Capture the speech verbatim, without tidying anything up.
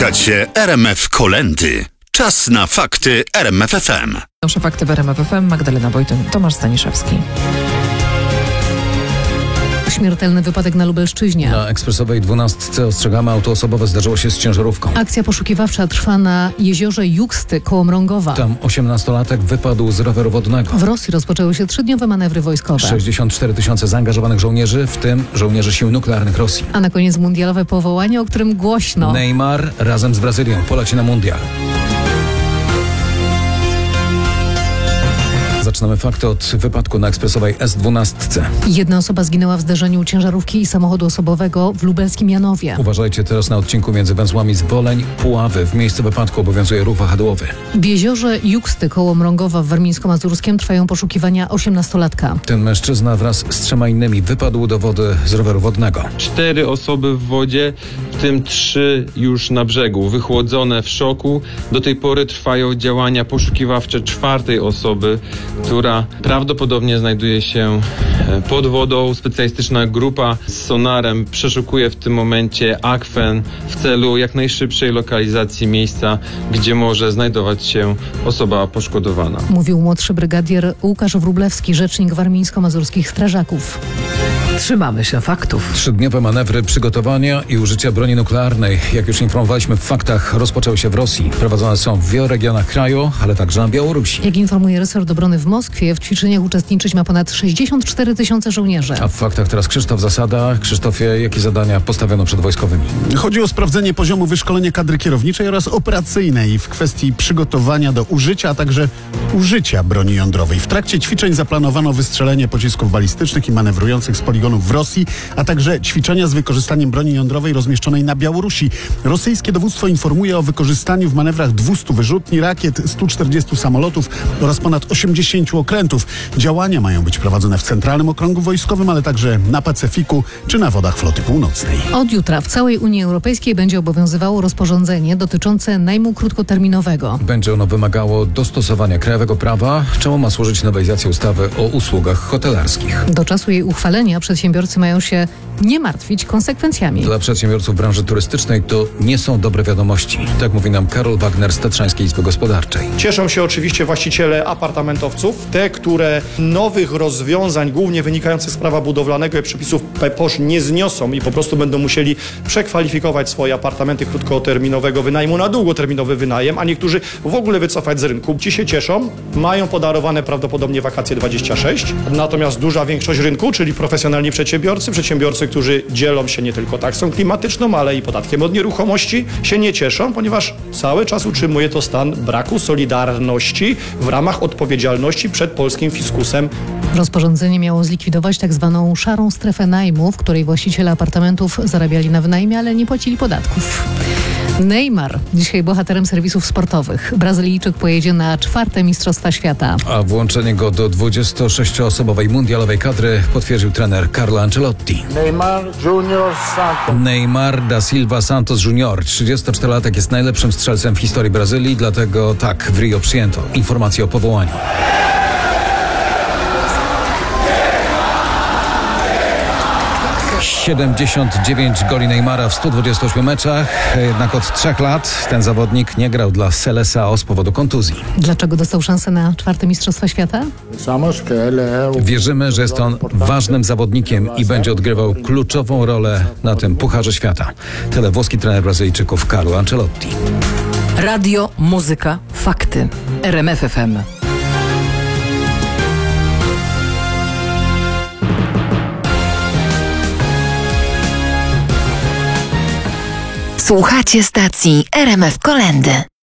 Słuchacie R M F Kolędy. Czas na fakty R M F F M. Nasze fakty w R M F F M. Magdalena Wojtyn, Tomasz Staniszewski. Śmiertelny wypadek na Lubelszczyźnie. Na ekspresowej dwunastce ostrzegamy, auto osobowe zdarzyło się z ciężarówką. Akcja poszukiwawcza trwa na jeziorze Juksty koło Mrągowa. Tam osiemnastolatek wypadł z roweru wodnego. W Rosji rozpoczęły się trzydniowe manewry wojskowe. sześćdziesiąt cztery tysiące zaangażowanych żołnierzy, w tym żołnierzy sił nuklearnych Rosji. A na koniec mundialowe powołanie, o którym głośno. Neymar razem z Brazylią poleci na mundial. Zaczynamy fakty od wypadku na ekspresowej S dwunastce. Jedna osoba zginęła w zderzeniu ciężarówki i samochodu osobowego w lubelskim Janowie. Uważajcie teraz na odcinku między węzłami Zwoleń, Puławy. W miejscu wypadku obowiązuje ruch wahadłowy. W jeziorze Juksty koło Mrągowa w Warmińsko-Mazurskiem trwają poszukiwania osiemnastolatka. Ten mężczyzna wraz z trzema innymi wypadł do wody z roweru wodnego. Cztery osoby w wodzie, w tym trzy już na brzegu, wychłodzone w szoku. Do tej pory trwają działania poszukiwawcze czwartej osoby, która prawdopodobnie znajduje się pod wodą. Specjalistyczna grupa z sonarem przeszukuje w tym momencie akwen w celu jak najszybszej lokalizacji miejsca, gdzie może znajdować się osoba poszkodowana. Mówił młodszy brygadier Łukasz Wróblewski, rzecznik warmińsko-mazurskich strażaków. Trzymamy się faktów. Trzydniowe manewry przygotowania i użycia broni nuklearnej, jak już informowaliśmy w faktach, rozpoczęły się w Rosji. Prowadzone są w wielu regionach kraju, ale także na Białorusi. Jak informuje resort obrony w Moskwie, w ćwiczeniach uczestniczyć ma ponad sześćdziesiąt cztery tysiące żołnierzy. A w faktach teraz Krzysztof Zasada. Krzysztofie, jakie zadania postawiono przed wojskowymi? Chodzi o sprawdzenie poziomu wyszkolenia kadry kierowniczej oraz operacyjnej w kwestii przygotowania do użycia, a także użycia broni jądrowej. W trakcie ćwiczeń zaplanowano wystrzelenie pocisków balistycznych i manewrujących z poligonów w Rosji, a także ćwiczenia z wykorzystaniem broni jądrowej rozmieszczonej na Białorusi. Rosyjskie dowództwo informuje o wykorzystaniu w manewrach dwustu wyrzutni, rakiet, stu czterdziestu samolotów oraz ponad osiemdziesięciu okrętów. Działania mają być prowadzone w Centralnym Okręgu Wojskowym, ale także na Pacyfiku czy na wodach Floty Północnej. Od jutra w całej Unii Europejskiej będzie obowiązywało rozporządzenie dotyczące najmu krótkoterminowego. Będzie ono wymagało dostosowania krajowego prawa, czemu ma służyć nowelizacja ustawy o usługach hotelarskich. Do czasu jej uchwalenia przedsiębiorcy mają się nie martwić konsekwencjami. Dla przedsiębiorców branży turystycznej to nie są dobre wiadomości. Tak mówi nam Karol Wagner z Tatrzańskiej Izby Gospodarczej. Cieszą się oczywiście właściciele apartamentowców, te, które nowych rozwiązań, głównie wynikających z prawa budowlanego i przepisów P P O Sz nie zniosą i po prostu będą musieli przekwalifikować swoje apartamenty krótkoterminowego wynajmu na długoterminowy wynajem, a niektórzy w ogóle wycofać z rynku. Ci się cieszą, mają podarowane prawdopodobnie wakacje dwadzieścia sześć, natomiast duża większość rynku, czyli profesjonalni przedsiębiorcy, przedsiębiorcy, którzy dzielą się nie tylko taksą klimatyczną, ale i podatkiem od nieruchomości, się nie cieszą, ponieważ cały czas utrzymuje to stan braku solidarności w ramach odpowiedzialności przed polskim fiskusem. Rozporządzenie miało zlikwidować tak zwaną szarą strefę najmu, w której właściciele apartamentów zarabiali na wynajmie, ale nie płacili podatków. Neymar, dzisiaj bohaterem serwisów sportowych. Brazylijczyk pojedzie na czwarte Mistrzostwa Świata. A włączenie go do dwudziestosześcioosobowej mundialowej kadry potwierdził trener Carlo Ancelotti. Neymar Junior Santos. Neymar da Silva Santos Junior, trzydziestoczterolatek, jest najlepszym strzelcem w historii Brazylii, dlatego tak w Rio przyjęto informację o powołaniu. siedemdziesiąt dziewięć goli Neymara w stu dwudziestu ośmiu meczach, jednak od trzech lat ten zawodnik nie grał dla Seleção z powodu kontuzji. Dlaczego dostał szansę na czwarte Mistrzostwa Świata? Wierzymy, że jest on ważnym zawodnikiem i będzie odgrywał kluczową rolę na tym Pucharze Świata. Tyle włoski trener Brazylijczyków Carlo Ancelotti. Radio, muzyka, fakty. R M F F M. Słuchacie stacji R M F Kolędy.